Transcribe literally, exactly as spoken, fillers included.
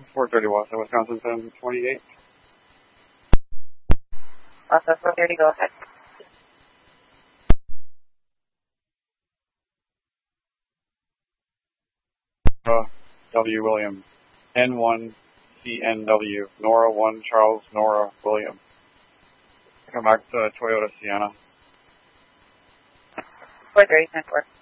four thirty Wausau, Wisconsin, ten twenty-eight. Wausau, four thirty, go ahead. Uh, W. William. N one C N W. Nora one, Charles, Nora, William. Come back to Toyota Sienna. four thirty, ten four.